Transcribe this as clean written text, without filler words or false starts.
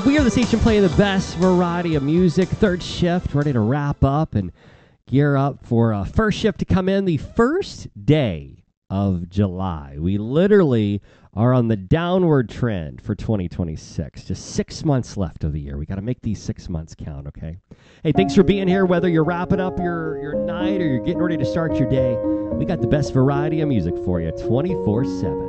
We are the station playing the best variety of music. Third shift, ready to wrap up and gear up for first shift to come in the first day of July. We literally are on the downward trend for 2026. Just 6 months left of the year. We got to make these 6 months count, okay? Hey, thanks for being here. Whether you're wrapping up your night or you're getting ready to start your day, we got the best variety of music for you 24/7.